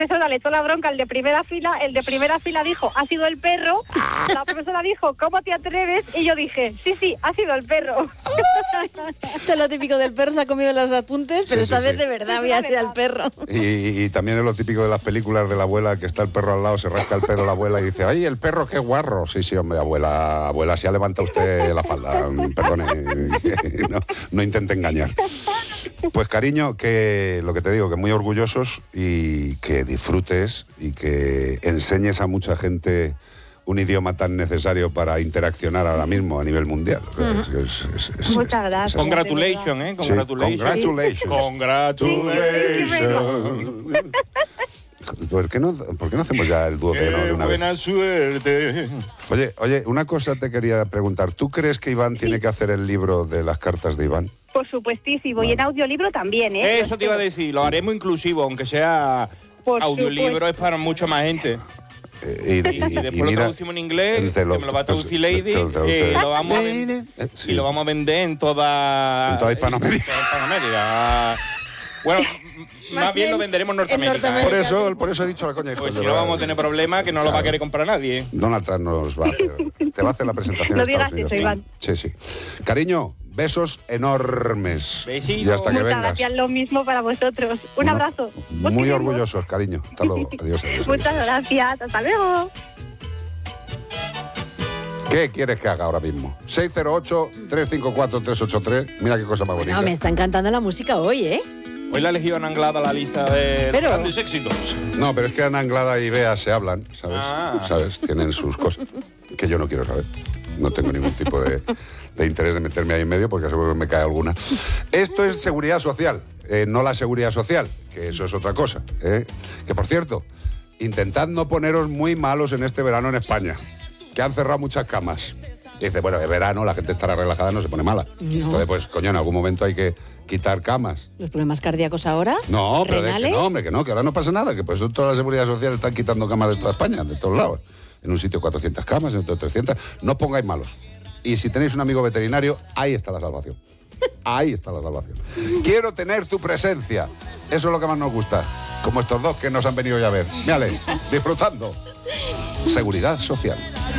profesora le echó la bronca al de primera fila, el de primera fila dijo, ha sido el perro, la profesora dijo, ¿cómo te atreves? Y yo dije, sí, ha sido el perro. Esto es lo típico del perro, se ha comido los apuntes, pero esta vez de verdad había sido el perro. Y también es lo típico de las películas de la abuela, que está el perro al lado, se rasca el pelo la abuela y dice, ¡ay, el perro qué guarro! Sí, hombre, abuela, si ha levantado usted la falda, perdone, no intente engañar. Pues cariño, que lo que te digo, que muy orgullosos y que disfrutes y que enseñes a mucha gente un idioma tan necesario para interaccionar ahora mismo a nivel mundial. Muchas gracias. Congratulations, ¿eh? Congratulations. ¿Por qué no hacemos ya el duodeno de una vez? Buena suerte. Oye, una cosa te quería preguntar. ¿Tú crees que Iván tiene que hacer el libro de las cartas de Iván? Por supuestísimo, y en audiolibro también, ¿eh? Eso te iba a decir, lo haremos inclusivo, aunque sea Por audiolibro, supuesto. es para mucha más gente. Y después lo mira, traducimos en inglés, que me lo va a traducir Lady, lo vamos a y lo vamos a vender en toda Hispanoamérica. Bueno, más bien lo venderemos en Norteamérica. Por eso he dicho la coña. Pues si no vamos a tener problemas, que no lo va a querer comprar nadie. Donald Trump nos va a hacer, te va a hacer la presentación No en Estados digas Unidos. eso, Iván. Sí. Cariño, besos enormes. Besitos. Y hasta que Muchas vengas. gracias, lo mismo para vosotros. Un abrazo. Muy Muchísimo. orgullosos, cariño. Hasta luego. Adiós. Muchas gracias. Hasta luego. ¿Qué quieres que haga ahora mismo? 608-354-383. Mira qué cosa más bonita. No, me está encantando la música hoy, ¿eh? Hoy la Legión Anglada a la lista de grandes éxitos. No, pero es que Ana Anglada y Bea se hablan, ¿sabes? Ah. ¿Sabes? Tienen sus cosas que yo no quiero saber. No tengo ningún tipo de interés de meterme ahí en medio porque seguro que me cae alguna. Esto es seguridad social, no la seguridad social, que eso es otra cosa. Que, por cierto, intentad no poneros muy malos en este verano en España, que han cerrado muchas camas. Y dice, bueno, es verano, la gente estará relajada, no se pone mala. No. Entonces, pues, coño, en algún momento hay que quitar camas. ¿Los problemas cardíacos ahora? No, pero ¿Renales? que ahora no pasa nada, que pues toda la seguridad social están quitando camas de toda España, de todos lados. En un sitio 400 camas, en otro 300. No os pongáis malos. Y si tenéis un amigo veterinario, ahí está la salvación. Ahí está la salvación. Quiero tener tu presencia. Eso es lo que más nos gusta. Como estos dos que nos han venido ya a ver. Mírale, disfrutando. Seguridad social.